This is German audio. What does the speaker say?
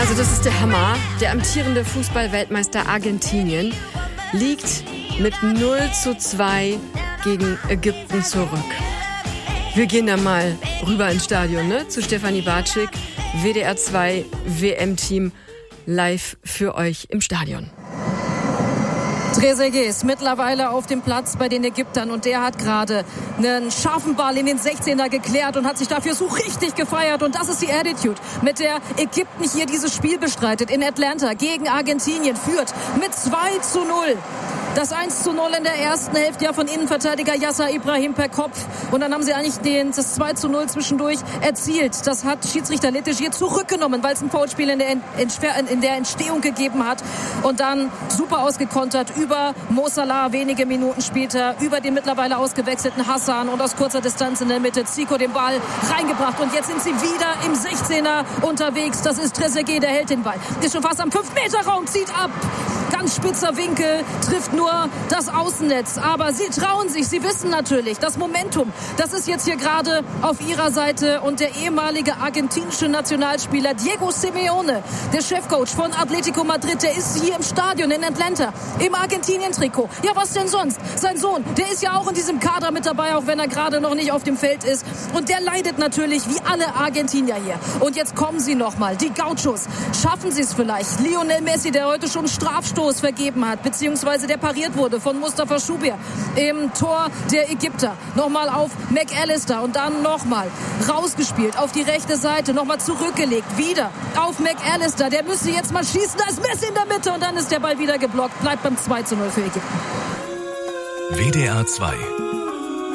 Also das ist der Hammer. Der amtierende Fußball-Weltmeister Argentinien liegt mit 0:2 gegen Ägypten zurück. Wir gehen da mal rüber ins Stadion, ne? Zu Stefanie Bartschik, WDR 2 WM-Team, live für euch im Stadion. Trezeguet ist mittlerweile auf dem Platz bei den Ägyptern und der hat gerade einen scharfen Ball in den 16er geklärt und hat sich dafür so richtig gefeiert. Und das ist die Attitude, mit der Ägypten hier dieses Spiel bestreitet. In Atlanta gegen Argentinien führt mit 2:0. Das 1:0 in der ersten Hälfte ja von Innenverteidiger Yasser Ibrahim per Kopf. Und dann haben sie eigentlich das 2:0 zwischendurch erzielt. Das hat Schiedsrichter Letigier zurückgenommen, weil es ein Foulspiel in der Entstehung gegeben hat. Und dann super ausgekontert über Mo Salah wenige Minuten später, über den mittlerweile ausgewechselten Hassan und aus kurzer Distanz in der Mitte Zico den Ball reingebracht. Und jetzt sind sie wieder im 16er unterwegs. Das ist Trezeguet, der hält den Ball. Ist schon fast am 5-Meter-Raum, zieht ab. Ganz spitzer Winkel, trifft nur das Außennetz. Aber sie trauen sich, sie wissen natürlich, das Momentum, das ist jetzt hier gerade auf ihrer Seite. Und der ehemalige argentinische Nationalspieler Diego Simeone, der Chefcoach von Atletico Madrid, der ist hier im Stadion in Atlanta, im Argentinien-Trikot. Ja, was denn sonst? Sein Sohn, der ist ja auch in diesem Kader mit dabei, auch wenn er gerade noch nicht auf dem Feld ist. Und der leidet natürlich wie alle Argentinier hier. Und jetzt kommen sie nochmal, die Gauchos. Schaffen sie es vielleicht? Lionel Messi, der heute schon einen Strafstoß vergeben hat, beziehungsweise der pariert wurde von Mustafa Schubir im Tor der Ägypter. Nochmal auf McAllister und dann nochmal rausgespielt auf die rechte Seite, nochmal zurückgelegt, wieder auf McAllister. Der müsste jetzt mal schießen, da ist Messi in der Mitte und dann ist der Ball wieder geblockt. Bleibt beim 2:0 für Ägypten. WDR 2